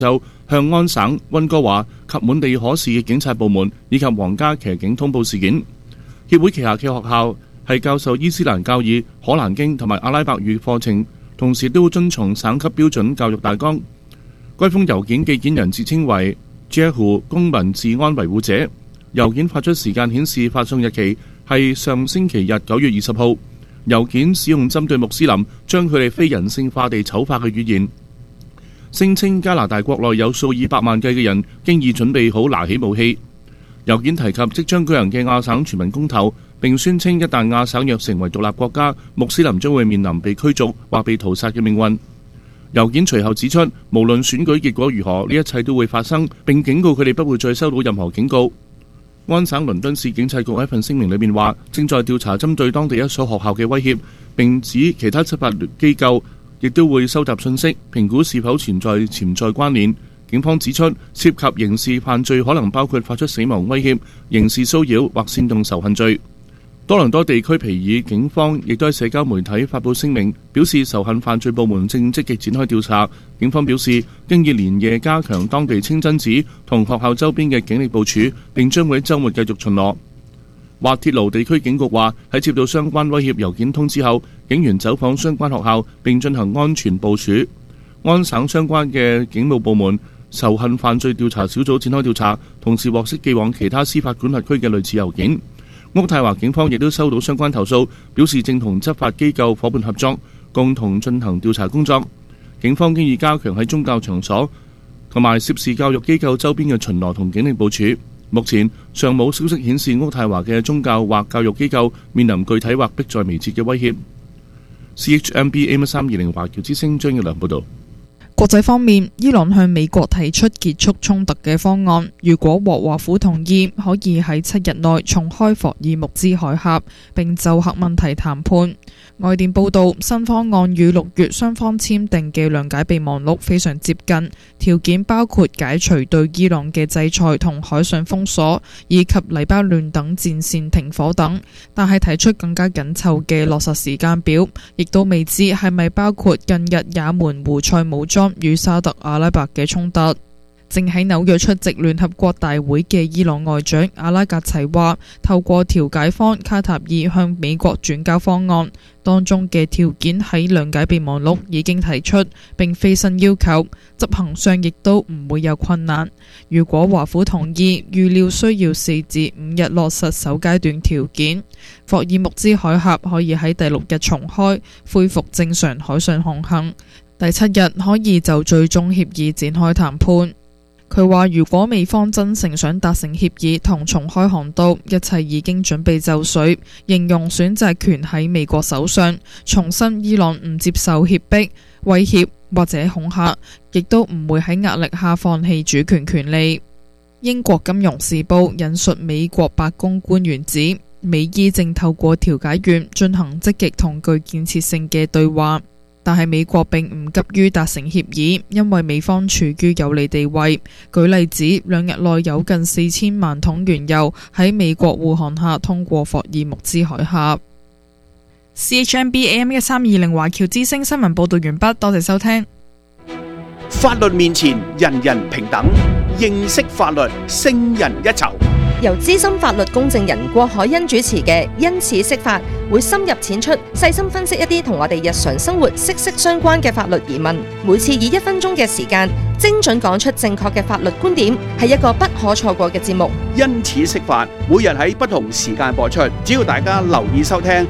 就向安省、溫哥華及滿地可市嘅警察部門以及皇家騎警通報事件。協會旗下嘅學校係教授伊斯蘭教義、可蘭經同埋阿拉伯語課程，同時都會遵從省級標準教育大綱。該封郵件寄件人自稱為 Jehu 公民治安維護者，郵件發出時間顯示發送日期係上星期日9月20號。郵件使用針對穆斯林將佢哋非人性化地醜化嘅語言，聲稱加拿大國內有數以百萬計嘅人經已準備好拿起武器。郵件提及即將舉行嘅亞省全民公投，並宣稱一旦亞省若成為獨立國家，穆斯林將會面臨被驅逐或被屠殺嘅命運。郵件隨後指出，無論選舉結果如何，呢一切都會發生，並警告佢哋不會再收到任何警告。安省倫敦市警察局喺一份聲明裏面話，正在調查針對當地一所學校嘅威脅，並指其他執法機構亦都會收集信息，評估是否存在潛在關聯。警方指出，涉及刑事犯罪可能包括發出死亡威脅、刑事騷擾或煽動仇恨罪。多倫多地區皮爾警方亦都喺社交媒體發布聲明，表示仇恨犯罪部門正積極展開調查。警方表示，經已連夜加強當地清真寺同學校周邊嘅警力部署，並將會喺週末繼續巡邏。滑鐵盧地區警局話，喺接到相關威脅郵件通知後，警員走訪相關學校並進行安全部署。安省相關嘅警務部門仇恨犯罪調查小組展開調查，同時獲悉寄往其他司法管轄區嘅類似郵件。渥太華警方亦都收到相關投訴，表示正同執法機構夥伴合作，共同進行調查工作。警方經已加強喺宗教場所同埋涉事教育機構周邊嘅巡邏同警力部署。目前尚冇消息顯示渥太華嘅宗教或教育機構面臨具體或迫在眉睫嘅威脅。CHMB AM320華僑之聲張耀良報導。 國際方面，伊朗向美國提出結束衝突嘅方案，如果獲華府同意，可以喺7日內重開霍爾木茲海峽，並就核問題談判。外電報道，新方案與6月雙方簽訂嘅諒解備忘錄非常接近，條件包括解除對伊朗嘅制裁同海上封鎖，以及黎巴嫩等戰線停火等，但係提出更加緊湊嘅落實時間表，亦都未知係咪包括近日也門胡塞武裝與沙特阿拉伯嘅衝突。正喺紐約出席聯合國大會嘅伊朗外長阿拉格齊話，透過調解方卡塔爾向美國轉交方案，當中嘅條件喺諒解備忘錄已經提出，並非新要求，執行上亦都唔會有困難。如果華府同意，預料需要4至5日落實首階段條件，霍爾木茲海峽可以喺第6日重開，恢復正常海上航行。第7日可以就最終協議展開談判。佢話如果美方真誠想達成協議同重開航道，一切已經準備就緒，形容選擇權喺美國手上，重申伊朗唔接受脅迫、威脅或者恐嚇，亦都唔會喺壓力下放棄主權權利。英國金融時報引述美國白宮官員指，美伊正透過調解員進行積極同具建設性嘅對話。但係美國並唔急於達成協議，因為美方處於有利地位。舉例指，2日內有近4000萬桶原油喺美國護航下通過霍爾木茲海峽。CHMB AM1320華僑之聲新聞報道完畢，多謝收聽。 法律面前人人平等，認識法律勝人一籌。 由資深法律公證人郭海欣主持嘅因此釋法，會深入淺出，細心分析一啲同我哋日常生活息息相關嘅法律疑問。每次以1分鐘嘅時間，精準講出正確嘅法律觀點，係一個不可錯過嘅節目。 因此釋法，每日喺不同時間播出，只要大家留意收聽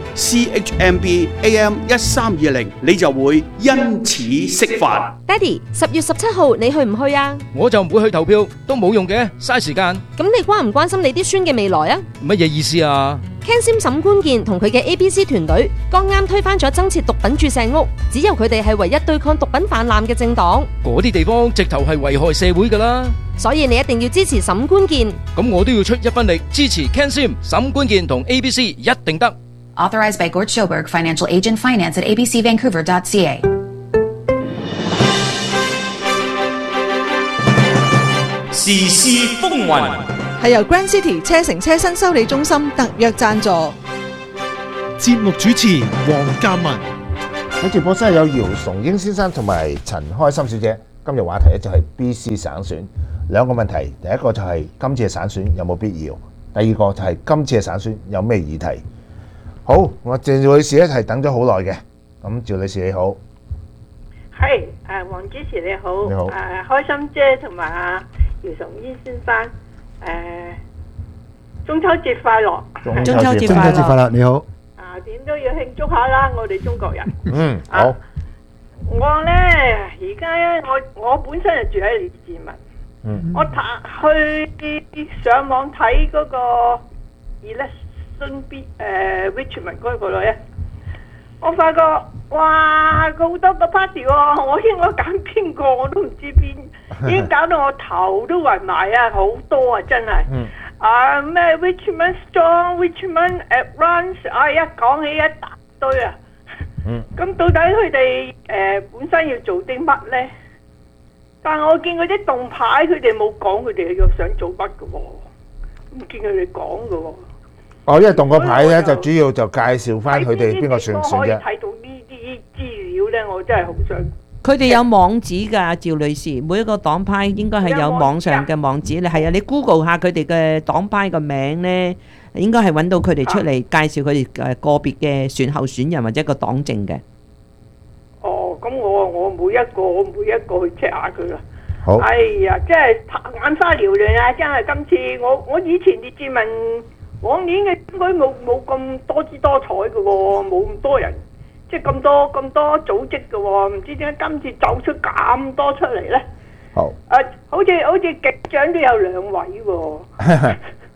CHMB AM1320，你就會因此釋法。 爹哋，10月17號你去唔去啊？ 我就唔會去投票，都冇用嘅，嘥時間。 咁你關唔關心你啲孫嘅未來啊？ 乜嘢意思啊 ？Ken Sim 沈官健同佢嘅 ABC 團隊剛啱推翻咗增設毒品注射屋，只有佢哋係唯一對抗毒品泛濫嘅政黨。 嗰啲地方直頭係危害社會噶啦， 所以你一定要支持沈官健。 咁我都要出一分力支持 Ken Sim 沈官健同 ABC 一定得。 Authorized by Gord Schoberg, Financial Agent, Finance at abcvancouver.ca。 時事風雲係由 Grand City 車城車新修理中心特約贊助。 節目主持黃鑑文。 喺直播室有姚崇英先生同埋陳開心小姐。 今日話題咧就係 BC 省選兩個問題，第一個就係今次嘅省選有冇必要，第二個就係今次嘅省選有咩議題。好，我趙女士咧係等咗好耐嘅，咁趙女士你好。 係，黃主持你好， 你好， 開心姐同埋姚崇伊先生，中秋節快樂！ 中秋節快樂，你好。 點都要慶祝下啦，我哋中國人。 好。 我呢，而家呢，我本身係住喺列治文，我去上網睇嗰個 election Richmond 嗰個咧，我發覺哇，好多個 party 喎，我應該揀邊個我都唔知邊，已經搞到我頭都暈埋啊，好多啊，真係。咩 Richmond Strong、Richmond Advance，一講起一大堆啊。咁到底佢哋本身要做啲乜呢？但係我見嗰啲動牌，佢哋冇講佢哋想做乜嘅喎，唔見佢哋講嘅喎。 因為動個牌咧，就主要就介紹翻佢哋邊個選唔選啫。 可以睇到呢啲資料呢，我真係好想。 佢哋有網址㗎，趙女士，每一個黨派應該係有網上嘅網址。你係啊，你 Google 下佢哋嘅黨派個名呢，應該係揾到佢哋出嚟介紹佢哋個別嘅選候選人或者個黨政嘅。 咁我每一個去 check 下佢啦。 好。 哎呀，真係眼花繚亂啊！真係今次我以前列治文往年嘅應該冇咁多姿多彩嘅喎，冇咁多人。即係咁多組織嘅喎，唔知點解今次走出咁多出嚟咧？好。好似極長都有2位喎。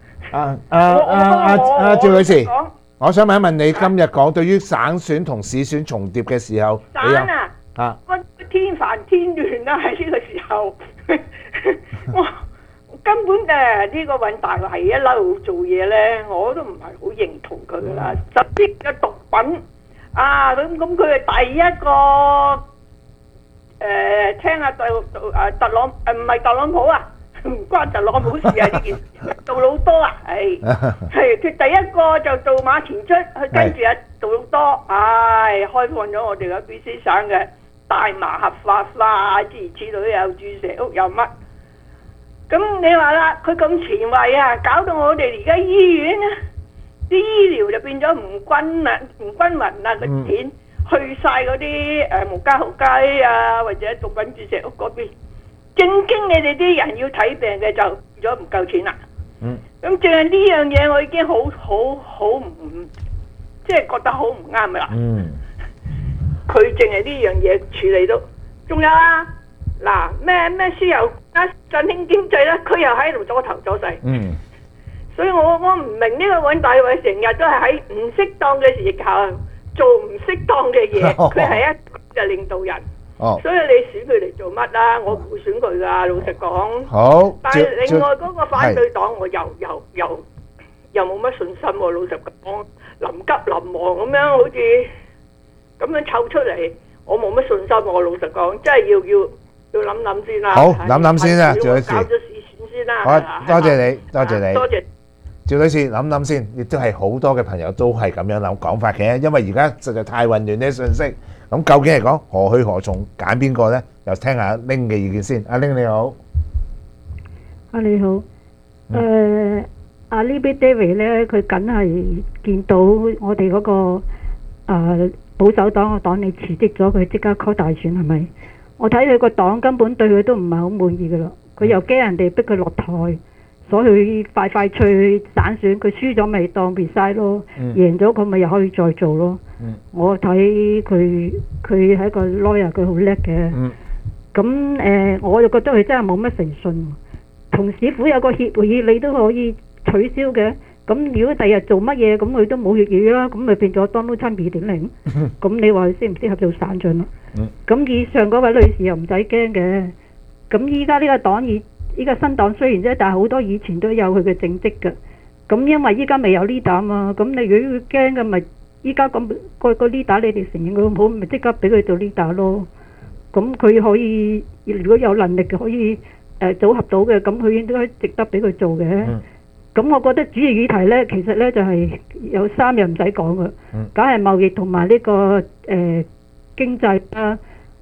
趙女士，我想問一問你，今日講對於省選同市選重疊嘅時候， 省我天煩天亂啦！喺呢個時候，我根本呢個尹大維一路做嘢咧，我都唔係好認同佢噶啦，特別嘅毒品。咁佢係第一個聽下特朗唔係特朗普啊，唔關特朗普事啊呢件事，杜魯多啊，係佢第一個就做馬前卒，佢跟住杜魯多，開放咗我哋嘅 BC 省嘅大麻合法化，諸如此類，有注射屋有乜？咁你話啦，佢咁前衞啊，搞到我哋而家醫院啊！啲醫療就變咗唔均勻啊！個錢去晒嗰啲無家可歸啊，或者毒品注射屋嗰邊。正經你哋啲人要睇病嘅就變咗唔夠錢啦。咁淨係呢樣嘢，我已經好唔即係覺得好唔啱噶啦。佢淨係呢樣嘢處理到，仲有啊嗱咩輸油振興經濟咧，佢又喺度左頭左勢。所以我唔明呢個尹大維成日都係喺唔適當嘅時候做唔適當嘅嘢，佢係一個領導人。所以你選佢嚟做乜啦？我唔會選佢噶，老實講。好。但係另外嗰個反對黨，我又冇乜信心喎。老實講，臨急臨忙咁樣，好似咁樣湊出嚟，我冇乜信心喎。老實講，真係要諗諗先啦。好，諗諗先啦，趙女士。搞咗市選先啦。好，多謝你，多謝你。多謝。趙女士諗諗先，亦都係好多嘅朋友都係咁樣諗講法嘅，因為而家實在太混亂啲信息。咁究竟嚟講何去何從，揀邊個呢？又聽下阿 Ling 嘅意見先。阿 Ling 你好， 你好。阿 Libby David 咧，佢梗係見到我哋嗰個保守黨個黨你辭職咗，佢即刻 call 大選係咪？我睇佢個黨根本對佢都唔係好滿意噶啦，佢又驚人哋逼佢落台。所以快脆省選，佢輸咗咪當 resign 咯，贏咗佢咪又可以再做咯。我睇佢係一個 lawyer， 佢好叻嘅。咁我就覺得佢真係冇乜誠信。同市府有個協議，你都可以取消嘅。咁如果第日做乜嘢，咁佢都冇協議啦，咁咪變咗 Donald Trump 2.0。咁你話適唔適合做省長咯？咁以上嗰位女士又唔使驚嘅。咁依家呢個黨依家新黨雖然啫，但係好多以前都有佢嘅政績嘅。咁因為依家未有 leader 啊嘛，咁你如果驚嘅咪依家咁個 leader 你哋承認佢好，咪即刻俾佢做 leader 咯。咁佢可以如果有能力嘅可以組合到嘅，咁佢應該值得俾佢做嘅。咁我覺得主要議題呢，其實呢就係有3樣唔使講嘅，梗係貿易同埋呢個經濟啦。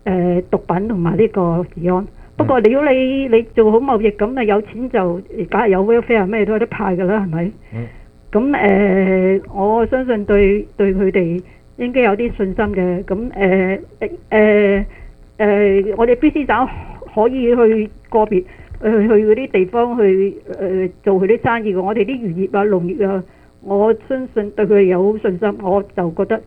毒品同埋呢個治安。不過如果你做好貿易咁啊，有錢就梗係有 welfare 咩都有得派㗎啦，係咪？咁我相信對佢哋應該有啲信心嘅。咁我哋 BC 省可以去個別去嗰啲地方去做佢啲生意嘅。我哋啲漁業啊、農業啊，我相信對佢哋有信心。我就覺得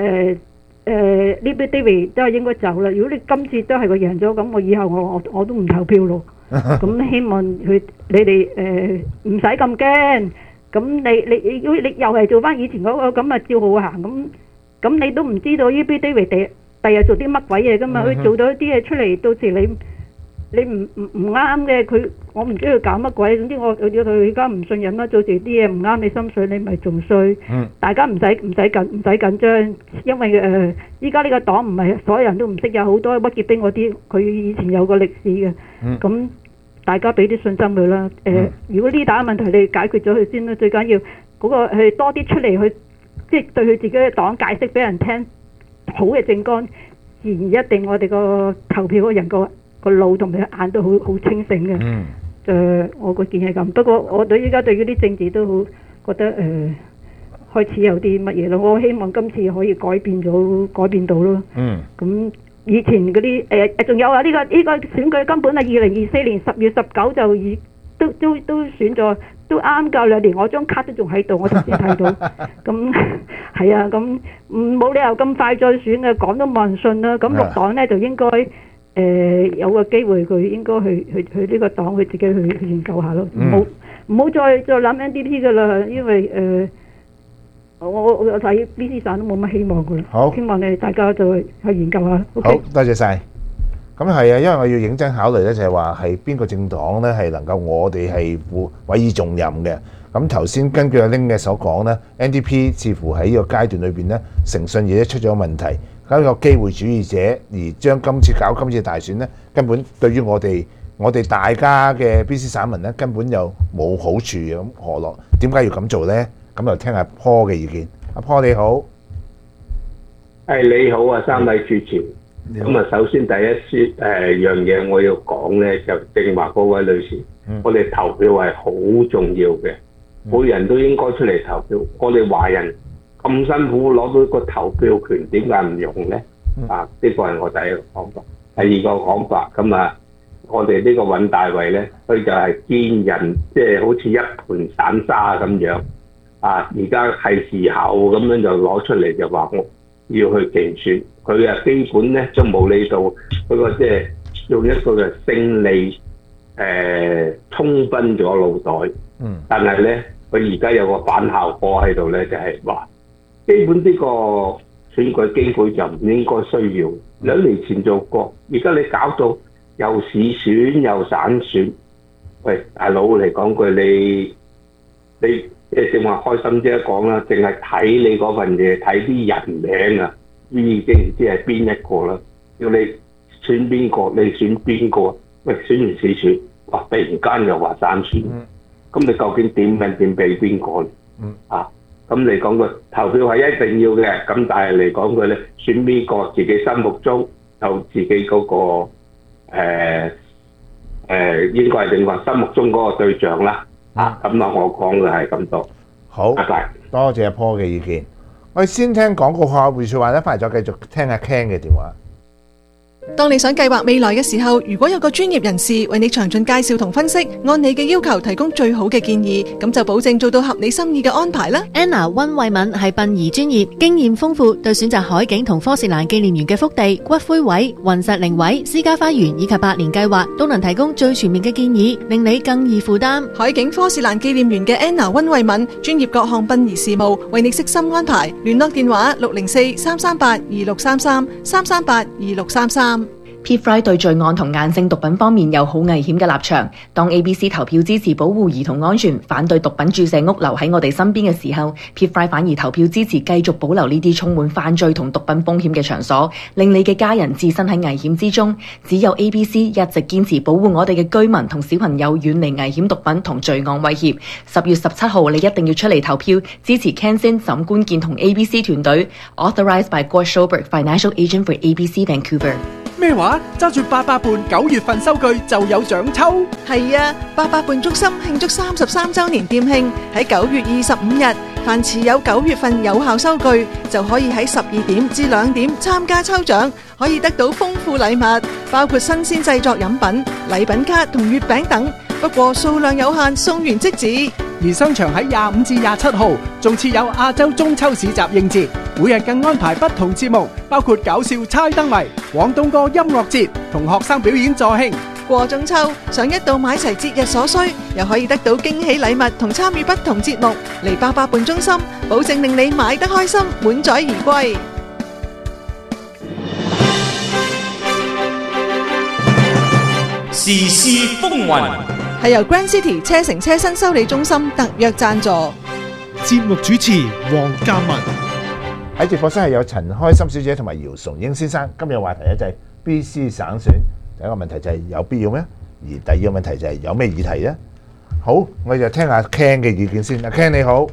Liberty David 都係應該走啦。如果你今次都係佢贏咗，咁我以後我都唔投票咯。咁希望你哋唔使咁驚。咁你如果你又係做翻以前嗰個咁啊，照好行咁你都唔知道 Liberty David 第日做啲乜鬼嘢噶嘛？佢做到啲嘢出嚟，到時你唔啱嘅，我唔知佢搞乜鬼。總之我佢而家唔信任啦，到時啲嘢唔啱你心水，你咪仲衰。大家唔使緊張，因為依家呢個黨唔係所有人都唔識，有好多屈傑兵嗰啲，佢以前有個歷史嘅。咁大家俾啲信心佢啦。如果呢打問題你解決咗佢先啦，最緊要嗰個係多啲出嚟去，即係對佢自己嘅黨解釋俾人聽好嘅政綱，自然一定我哋個投票嗰人個腦同埋眼都好清醒嘅。我個建議係咁。不過我依家對嗰啲政治都好覺得開始有啲乜嘢咯。我希望今次可以改變到咯。咁以前嗰啲仲有啊，呢個選舉根本係2024年10月19就都選咗，都啱夠2年。我張卡都仲喺度，我頭先睇到。咁係啊，咁冇理由咁快再選嘅，講都冇人信啦。咁綠黨咧就應該有個機會，佢應該去呢個黨，佢自己去研究下咯。唔好再諗 NDP 噶啦，因為我睇 BC 省都冇乜希望噶啦。好，希望你大家就去研究下。 好，多謝晒。咁係啊，因為我要認真考慮咧，就係話係邊個政黨咧係能夠我哋係委以重任嘅。咁頭先根據阿 Ling 嘅所講咧 ，NDP 似乎喺呢個階段裏邊咧，誠信嘢出咗問題，搞個機會主義者而將今次大選咧，根本對於我哋大家嘅 BC 省民咧，根本又冇好處嘅。咁何樂？點解要咁做咧？咁就聽阿 Paul 嘅意見。阿 Paul 你好， 你好啊，三位主持。咁啊，首先第一樣嘢我要講咧，就正話嗰位女士，我哋投票係好重要嘅，每人都應該出嚟投票。我哋華人咁辛苦攞到個投票權，點解唔用咧？呢個係我第一個講法。第二個講法，咁啊，我哋呢個尹大維咧，佢就係見人即係好似一盤散沙咁樣。而家係時候咁樣就攞出嚟就話我要去競選，佢基本咧都冇理到嗰個即係用一個嘅勝利沖昏咗腦袋。但係咧佢而家有個反效果喺度咧，就係話基本呢個選舉機會就唔應該需要。2年前做過，而家你搞到又市選又省選，喂大佬嚟講句你正話開心姐講啦，淨係睇你嗰份嘢，睇啲人名啊，已經唔知係邊一個啦。要你選邊個，你選邊個？喂，選完市選，哇！突然間又話省選，咁你究竟點俾邊個？咁嚟講個投票係一定要嘅，咁但係嚟講佢咧，選邊個自己心目中有自己嗰個應該係定話心目中嗰個對象啦。咁我講嘅係咁多。 好，拜拜，多謝阿 Paul 嘅意見。我哋先聽廣告下回說話咧，翻嚟再繼續聽阿 Ken 嘅電話。 當你想計劃未來嘅時候，如果有個專業人士為你詳盡介紹同分析，按你嘅要求提供最好嘅建議，咁就保證做到合你心意嘅安排啦。 Anna 溫慧敏係殯儀專業，經驗豐富，對選擇海景同科士蘭紀念園嘅福地、骨灰位、雲石靈位、私家花園以及百年計劃，都能提供最全面嘅建議，令你更易負擔。 海景科士蘭紀念園嘅 Anna 溫慧敏，專業各項殯儀事務，為你悉心安排。聯絡電話604-338-2633，338-2633。 PFRI 對罪案同硬性毒品方面有好危險嘅立場。當 ABC 投票支持保護兒童安全，反對毒品注射屋留喺我哋身邊嘅時候， PFRI 反而投票支持繼續保留呢啲充滿犯罪同毒品風險嘅場所，令你嘅家人置身喺危險之中。只有 ABC 一直堅持保護我哋嘅居民同小朋友遠離危險毒品同罪案威脅。10月17號你一定要出嚟投票，支持 Ken Sin 沈官健同 ABC 團隊。Authorized by Gord Schobert, Financial Agent for ABC Vancouver。 咩話？揸住88伴9月份收據就有獎抽？ 係啊，88伴中心慶祝33週年店慶，喺9月25日，凡持有9月份有效收據，就可以喺12點至2點參加抽獎，可以得到豐富禮物，包括新鮮製作飲品、禮品卡同月餅等。不過數量有限，送完即止。 而商場喺25至27號仲設有亞洲中秋市集應節，每日更安排不同節目，包括搞笑猜燈謎、廣東歌音樂節同學生表演助興。 過中秋，想一度買齊節日所需，又可以得到驚喜禮物同參與不同節目。嚟88伴中心，保證令你買得開心，滿載而歸。 時事風雲係由 Grand City 車城車新修理中心特約贊助。 節目主持黃嘉文。 喺直播室係有陳開心小姐同埋姚崇英先生。今日話題咧就係 BC 省選。第一個問題就係有必要咩？而第二個問題就係有咩議題咧？好，我哋就聽下 Ken 嘅意見先。阿 Ken 你好。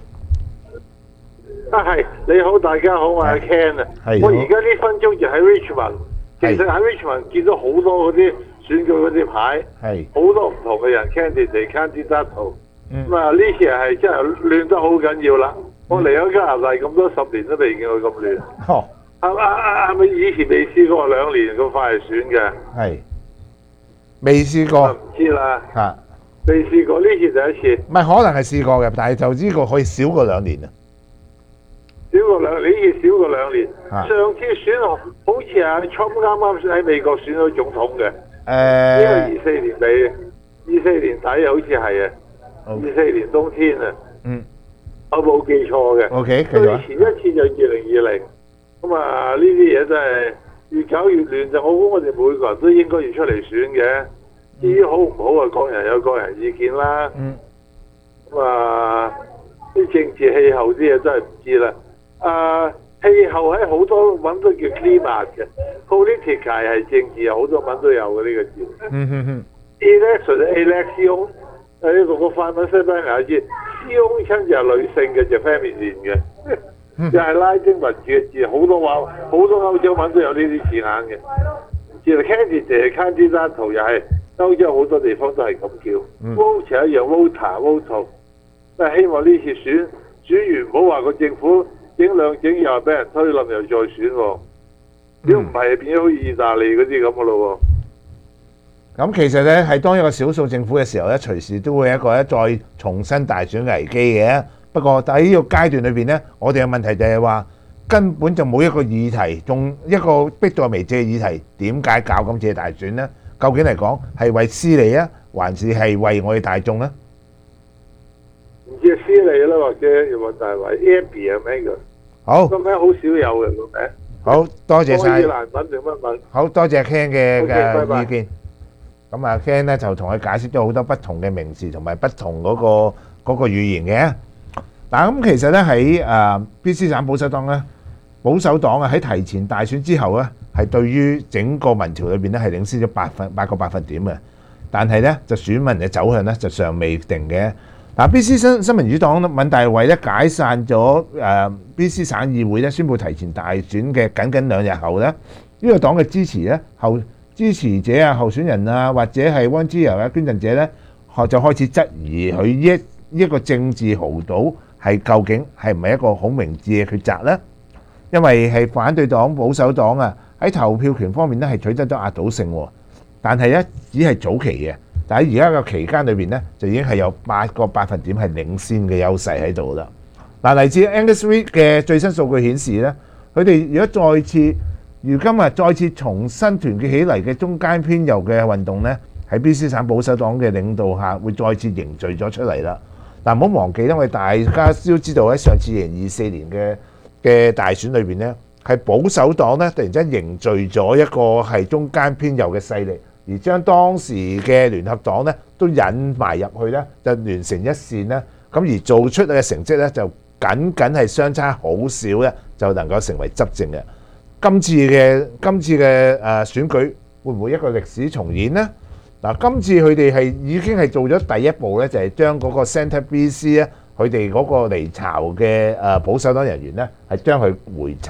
係你好，大家好，我係 Ken 啊。我而家呢分鐘就喺 Richmond， 其實喺 Richmond 見到好多嗰啲選舉嗰啲牌，好多唔同嘅人 candidate 咁啊，呢次係真係亂得好緊要啦！我嚟咗加拿大咁多10年都未見過咁亂。係咪以前未試過2年咁快嚟選嘅？ 係未試過。 唔知啦。未試過，呢次第一次。 唔係，可能係試過嘅，但係就呢個可以少過2年啊。 少過2年，呢次少過2年。上次選好似係 Trump 啱啱喺美國選咗總統嘅。呢個24年尾，24年底好似係啊，24年冬天啊。我冇記錯嘅。 OK， 對前一次就2020。咁啊，呢啲嘢真係越搞越亂，就我估我哋每個人都應該要出嚟選嘅。至於好唔好啊，各人有各人意見啦。咁啊，啲政治氣候啲嘢真係唔知啦。氣候喺好多文都叫 climate 嘅 ，politica 係政治，好多文都有嘅呢個字。election 呢個法文西班牙字，鄉親就係女性嘅，就 feminine 嘅。又係拉丁文字嘅字，好多話，好多歐洲文都有呢啲字眼嘅。其實 candidate 係 candidate， 又係歐洲好多地方都係咁叫。voter 一樣 voter，都係希望呢次選完唔好話個政府整兩整又俾人推冧又再選喎。如果唔係變咗好似意大利嗰啲咁嘅咯喎。 咁其實咧係當一個少數政府嘅時候咧，隨時都會有一個再重新大選危機嘅。不過喺呢個階段裏邊咧，我哋嘅問題就係話根本就冇一個議題，仲一個迫在眉睫嘅議題，點解搞今次嘅大選咧？究竟嚟講係為私利啊，還是係為我哋大眾咧？ 唔知係私利啦，或者又或者係為 Abby 啊咩嘅？ 好， 個名好少有嘅個名。 好多謝晒。 愛爾蘭文定乜文？ 好多謝 Ken 嘅意見。咁啊 Ken 咧就同佢解釋咗好多不同嘅名詞同埋不同嗰個語言嘅。嗱咁其實咧喺BC 省保守黨咧，保守黨啊喺提前大選之後咧，係對於整個民調裏邊咧係領先咗8個百分點嘅，但係咧就選民嘅走向咧就尚未定嘅。嗱 BC 新民主黨尹大維咧解散咗BC 省議會咧，宣布提前大選嘅僅2日後咧，呢個黨嘅支持者啊、候選人啊，或者係溫之柔啊、捐贈者咧，就開始質疑佢一個政治豪賭係究竟係唔係一個好明智嘅抉擇咧？因為係反對黨保守黨啊喺投票權方面咧係取得咗壓倒性喎，但係咧只係早期嘅，但係而家個期間裏邊咧就已經係有8個百分點係領先嘅優勢喺度啦。嗱，嚟自 Angus Reid 嘅最新數據顯示咧，佢哋如果如今再次重新團結起嚟嘅中間偏右嘅運動咧，喺 BC 省保守黨嘅領導下，會再次凝聚咗出嚟啦。但唔好忘記，因為大家都知道喺上次2024年嘅大選裏邊咧，係保守黨咧突然間凝聚咗一個係中間偏右嘅勢力，而將當時嘅聯合黨咧都引埋入去咧，就聯成一線咧。咁而做出嘅成績咧，就僅係相差好少咧，就能夠成為執政嘅。今次嘅選舉會唔會一個歷史重演呢？嗱，今次佢哋已經係做咗第一步咧，就係將嗰個 Centre BC 咧，佢哋嗰個離巢嘅保守黨人員咧，係將佢回巢，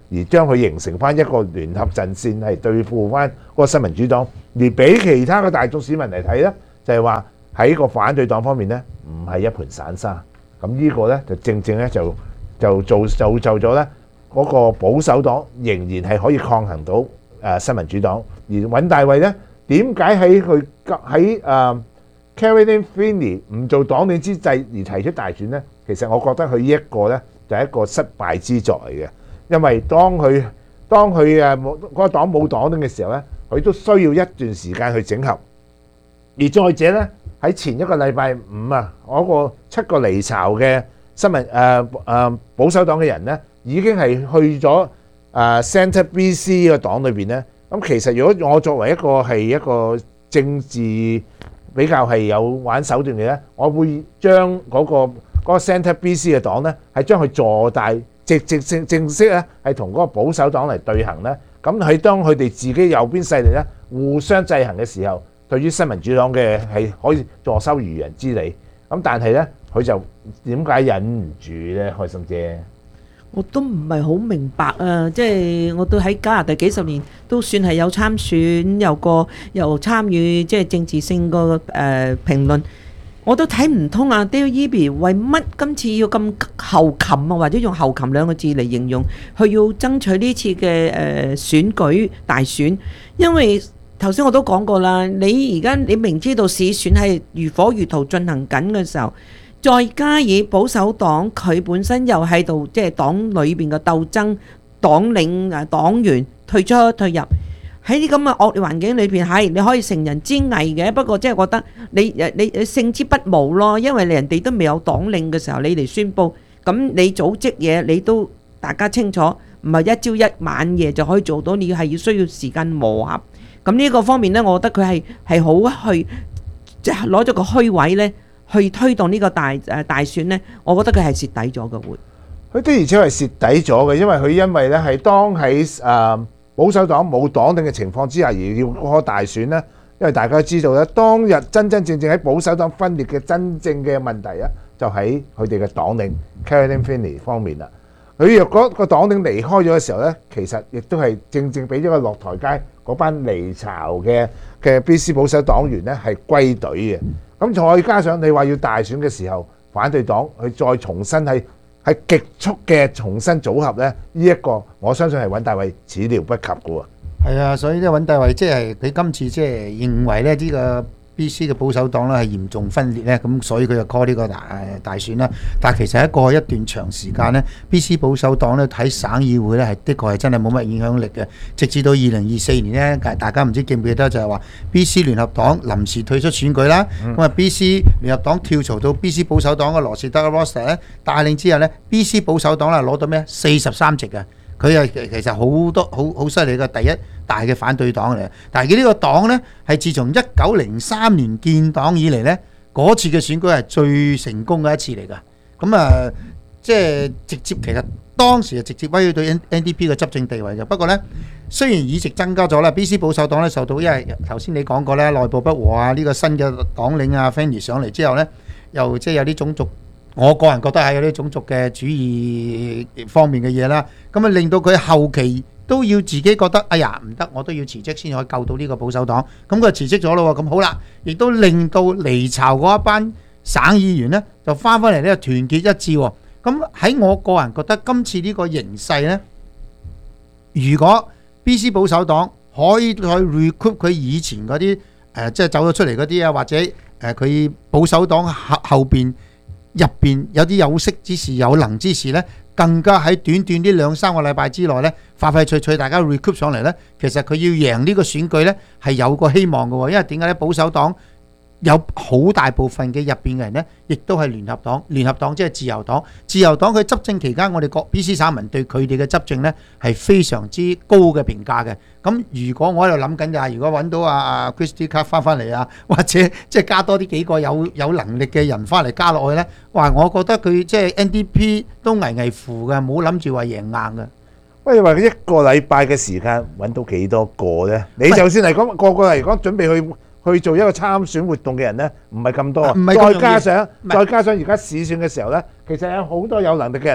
而將佢形成翻一個聯合陣線係對付翻嗰個新民主黨，而俾其他嘅大眾市民嚟睇呢，就係話喺個反對黨方面呢，唔係一盤散沙。咁呢個呢，就正正呢，就造就咗呢嗰個保守黨仍然係可以抗衡到新民主黨。而尹大衛呢，點解喺Caroline Finney 唔做黨領之際而提出大選呢？其實我覺得佢呢一個呢，就係一個失敗之作嚟嘅，因為當佢嗰個黨冇黨領嘅時候呢，佢都需要一段時間去整合。而再者呢，喺前一個禮拜五啊，嗰個7個離巢嘅保守黨嘅人呢，已經係去咗Centre BC 個黨裏邊呢。咁其實如果我作為一個政治比較係有玩手段嘅呢，我會將嗰個 Centre BC 嘅黨呢，係將佢坐大正式呢，係同嗰個保守黨嚟對行呢。咁喺當佢哋自己右邊勢力呢，互相制衡嘅時候，對於新民主黨嘅係可以坐收漁人之利。咁但係呢，佢就點解忍唔住呢？開心姐， 我都唔係好明白啊！即係我都喺加拿大幾十年，都算係有參選，又參與即係政治性個評論，我都睇唔通啊 Dale Eby 為乜今次要咁後擒啊，或者用後擒兩個字嚟形容，佢要爭取呢次嘅選舉大選，因為頭先我都講過啦，你而家你明知道市選係如火如荼進行緊嘅時候，再加以保守黨佢本身又喺度即係黨裏邊嘅鬥爭，黨領黨員退出退入，喺啲咁嘅惡劣環境裏邊，係你可以成人之危嘅，不過即係覺得你勝之不武咯，因為人哋都未有黨領嘅時候，你嚟宣佈，咁你組織嘢你都大家清楚，唔係一朝一晚夜就可以做到，你係要需要時間磨合。咁呢個方面呢，我覺得佢係好去即係攞咗個虛位呢，去推動呢個大選呢，我覺得佢係蝕底咗嘅會。 佢的而且確係蝕底咗嘅，因為呢係當喺保守黨冇黨領嘅情況之下而要開大選呢，因為大家知道咧，當日真正喺保守黨分裂嘅真正嘅問題啊，就喺佢哋嘅黨領 Caroline Finney 方面啦。佢若果個黨領離開咗嘅時候呢，其實亦都係正正俾咗個落台階嗰班離巢嘅 BC 保守黨員呢係歸隊嘅。咁再加上你話要大選嘅時候，反對黨佢再重新係極速嘅重新組合呢，呢一個我相信係尹大衛始料不及嘅喎。 係啊，所以咧尹大衛即係佢今次即係認為咧呢個 BC 嘅保守黨咧係嚴重分裂咧，咁所以佢就 call 呢個大選啦。但係其實喺過去一段長時間咧，BC 保守黨咧喺省議會咧係的確係真係冇乜影響力嘅，直至到2024年咧，大家唔知記唔記得就係話 BC 聯合黨臨時退出選舉啦，咁啊 BC 聯合黨跳槽到 BC 保守黨嘅羅士德 Roster 咧帶領之後咧 BC 保守黨啦攞到咩43席嘅。佢係其實好多好犀利嘅第一大嘅反對黨嚟，但係佢呢個黨呢，係自從1903年建黨以嚟呢，嗰次嘅選舉係最成功嘅一次嚟㗎。咁啊，即係直接其實當時係直接威脅到 NDP 嘅執政地位嘅。不過呢，雖然議席增加咗啦 ，BC 保守黨呢受到因為頭先你講過呢內部不和啊，呢個新嘅黨領啊 Fanny 上嚟之後呢，又即係有啲種族。我個人覺得係有啲種族嘅主義方面嘅嘢啦，咁啊令到佢後期都要自己覺得，哎呀唔得，我都要辭職先可以救到呢個保守黨。咁佢辭職咗咯喎，咁好啦，亦都令到離巢嗰一班省議員呢，就翻返嚟呢個團結一致喎。咁喺我個人覺得今次呢個形勢呢，如果 BC 保守黨可以去 recruit 佢以前嗰啲即係走咗出嚟嗰啲啊，或者佢保守黨後邊入邊有啲有識之士、有能之士呢，更加喺短短呢2-3個禮拜之內呢，快快脆脆大家 recruit 上嚟呢，其實佢要贏呢個選舉呢，係有個希望嘅喎。因為點解呢？保守黨有好大部分嘅入邊嘅人呢，亦都係聯合黨。聯合黨即係自由黨。自由黨佢執政期間，我哋各 BC 省民對佢哋嘅執政呢係非常之高嘅評價嘅。咁如果我喺度諗緊㗎，如果揾到阿 Christy Clark 翻嚟啊，或者即係加多啲幾個有能力嘅人翻嚟加落去呢，哇！我覺得佢即係 NDP 都危危乎嘅，冇諗住話贏硬嘅。 喂，你話佢一個禮拜嘅時間揾到幾多個呢？你就算嚟講個個嚟講準備去做一個參選活動嘅人呢，唔係咁多啊！再加上而家市選嘅時候呢，其實有好多有能力嘅人呢，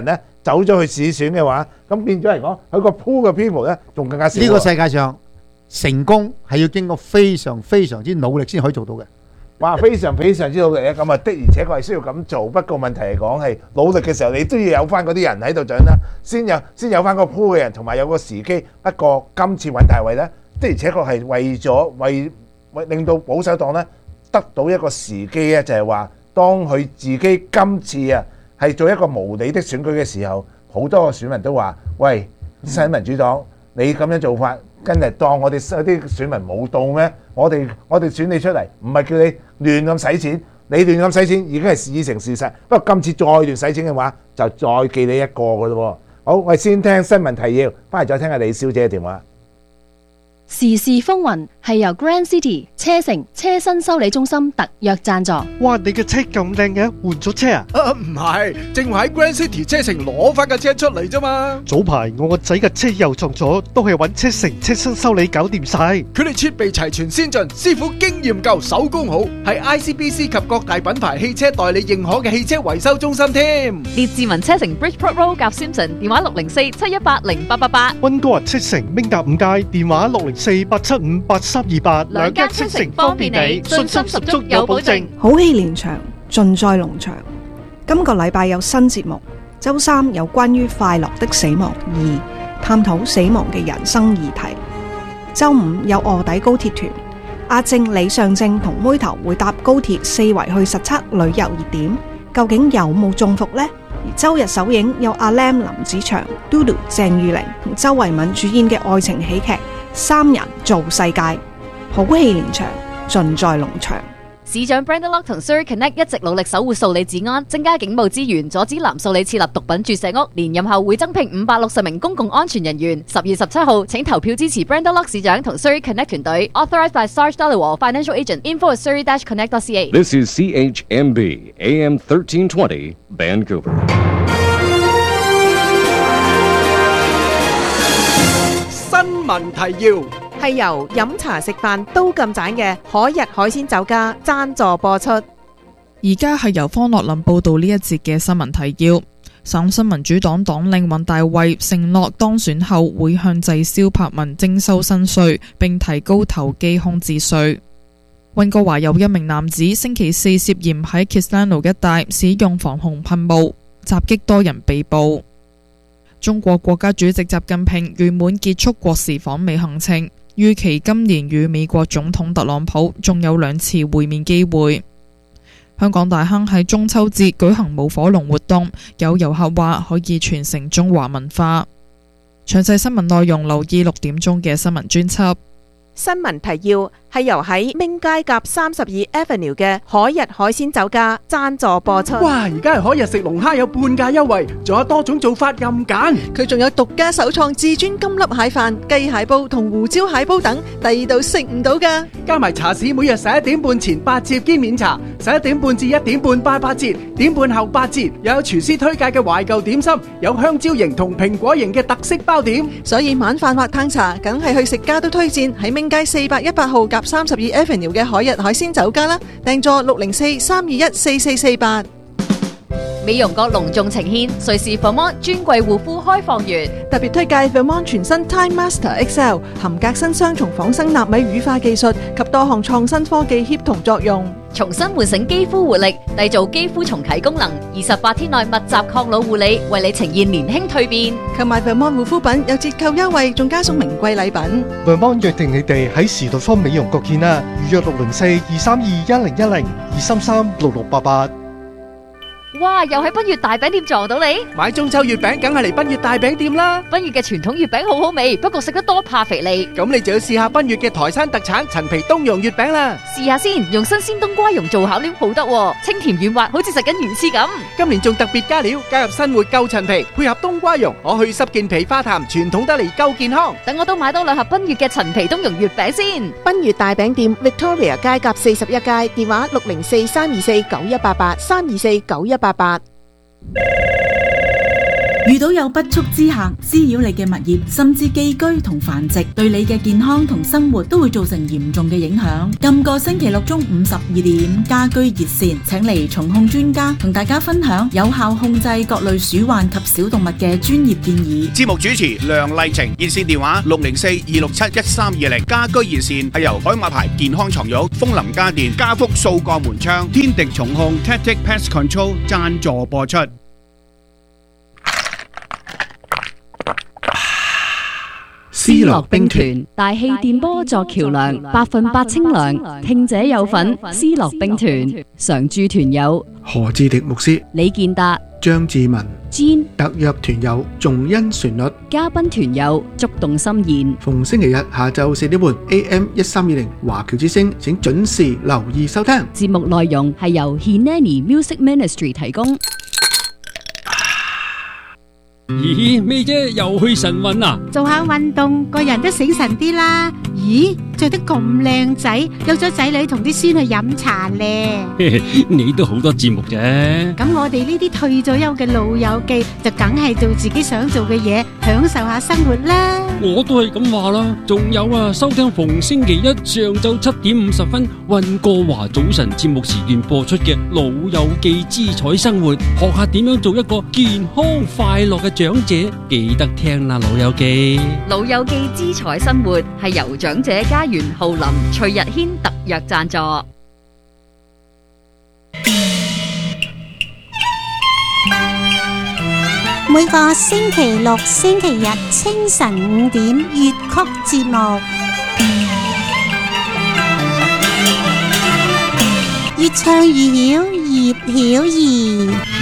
走咗去市選嘅話，咁變咗嚟講，佢個 pool 嘅 people 咧仲更加少喎。 呢個世界上成功係要經過非常非常之努力先可以做到嘅。 哇！非常非常之努力嘅，咁啊的而且確係需要咁做。不過問題嚟講係努力嘅時候，你都要有翻嗰啲人喺度掌啦，先有翻個 pool 嘅人，同埋有個時機。不過今次尹大衛咧，的而且確係為令到保守黨咧得到一個時機咧，就係話當佢自己今次啊係做一個無理的選舉嘅時候，好多個選民都話：喂，新民主黨，你咁樣做法，跟住當我哋啲選民冇到咩？我哋選你出嚟，唔係叫你亂咁使錢，你亂咁使錢已經係已成事實。不過今次再亂使錢嘅話，就再記你一個噶咯喎。好，我哋先聽新聞提要，翻嚟再聽下李小姐嘅電話。 時事風雲係由 Grand City 車城車身修理中心特約贊助。 哇！你嘅車咁靚嘅，換咗車啊？ 唔係，正話喺 Grand City 車城攞翻架車出嚟啫嘛。 早排我個仔嘅車又撞咗，都係揾車城車身修理搞掂晒。 佢哋設備齊全先進，師傅經驗夠，手工好，係 ICBC 及各大品牌汽車代理認可嘅汽車維修中心添。 列治文車城 Bridgeport Road 夾 Simpson，電話604-718-0888。 溫哥華車城明達五街，電話604-875-8328。 兩間車城方便你，信心十足有保證。 好戲連場，盡在農場。今個禮拜有新節目，周三有關於快樂的死亡2，探討死亡嘅人生議題。周五有臥底高鐵團，阿正、李尚正同妹頭會搭高鐵四圍去實測旅遊熱點，究竟有冇中伏呢？而周日首映有阿 Lam 林子祥、Dodo 鄭裕玲同周慧敏主演嘅愛情喜劇《三人造世界》，好戲連場，盡在農場。 市長 Brenda Lock 同 Surrey Connect 一直努力守護數理治安，增加警務資源，阻止藍數理設立毒品注射屋。連任後會增聘560名公共安全人員。10月17號，請投票支持 Brenda Lock 市長同 Surrey Connect 團隊。Authorized by Sarge Dhaliwal, Financial Agent. Info at surrey-connect.ca. This is CHMB AM 1320 Vancouver. 新聞提要。 係由飲茶食飯都咁盞嘅海逸海鮮酒家贊助播出。 而家係由方樂林報道呢一節嘅新聞提要。省新民主黨黨領尹大衛承諾當選後會向滯銷柏文徵收新稅，並提高投機空置稅。溫哥華有一名男子星期四涉嫌喺 Kistano 一帶使用防洪噴霧襲擊多人被捕。中國國家主席習近平圓滿結束國事訪美行程，預期今年與美國總統特朗普仲有2次會面機會。香港大坑喺中秋節舉行舞火龍活動，有遊客話可以傳承中華文化。詳細新聞內容留意6點鐘嘅新聞專輯。 新聞提要係由喺明街夾32 Avenue 嘅海逸海鮮酒家贊助播出。 哇！而家係海逸食龍蝦有半價優惠，仲有多種做法任揀。 佢仲有獨家首創至尊金粒蟹飯、雞蟹煲同胡椒蟹煲等，第二度食唔到㗎。 加埋茶市每日11點半前8折兼免茶，11點半至1點半8折，點半後8折。又有廚師推介嘅懷舊點心，有香蕉型同蘋果型嘅特色包點。 所以晚飯或嘆茶，梗係去食家都推薦喺明街418號夾32 Avenue 嘅海逸海鮮酒家啦，訂座604-321-4448。 美容閣隆重呈獻瑞士 Vermont 專櫃護膚開放月， 特別推介 Vermont 全新 Time Master XL， 含革新雙重仿生納米乳化技術及多項創新科技協同作用， 重新喚醒肌膚活力，締造肌膚重啟功能。28天內密集抗老護理，為你呈現年輕蛻變。 購買 Vermont 護膚品有折扣優惠，仲加送名貴禮品。 Vermont 約定你哋喺時代坊美容閣見啦，預約604-232-1010 233-6688。 哇！又喺賓悅大餅店撞到你， 買中秋月餅梗係嚟賓悅大餅店啦。 賓悅嘅傳統月餅好好味，不過食得多怕肥膩。 咁你就要試下賓悅嘅台山特產陳皮冬蓉月餅啦。 試下先，用新鮮冬瓜蓉做餡料好得喎，清甜軟滑，好似食緊魚翅咁。 今年仲特別加料，加入新活夠陳皮，配合冬瓜蓉，可去濕健脾化痰，傳統得嚟夠健康。 等我都買多2盒賓悅嘅陳皮冬蓉月餅先。 賓悅大餅店 Victoria 街夾41街，電話604-324-9188 324-9188。 遇到有不速之客滋擾你嘅物業，甚至寄居同繁殖，對你嘅健康同生活都會造成嚴重嘅影響。今個星期六中午12點，家居熱線請嚟蟲控專家同大家分享有效控制各類鼠患及小動物嘅專業建議。 節目主持梁麗晴，熱線電話604-267-1320。家居熱線係由海馬牌健康床褥、楓林家電、家福掃鋼門窗、天敵蟲控 Tactic Pest Control 贊助播出。 思樂冰團大氣電波作橋梁，100%清涼，聽者有份。思樂冰團常駐團友何志迪牧師、 李健達、 張志文、 詹特約團友仲恩旋律， 嘉賓團友觸動心弦。 逢星期日下晝4點半 AM 1320華僑之聲，請準時留意收聽。 節目內容係由 Hineni Music Ministry 提供。 咦，咩啫？又去晨運啊？ 做下運動，個人都醒神啲啦。咦，着得咁靚仔，有咗仔女同啲孫去飲茶咧。 你都好多節目啫。 咁我哋呢啲退咗休嘅老友記，就梗係做自己想做嘅嘢，享受下生活啦。 我都係咁話啦。仲有啊，收聽逢星期一上晝7點50分溫哥華早晨節目時段播出嘅《老友記之彩生活》，學下點樣做一個健康快樂嘅長者，記得聽啦，老友記。 老友記之彩生活係由長者家園浩林、徐日軒特約贊助。 每個星期六、星期日清晨5點粵曲節目，越唱越曉，葉曉儀。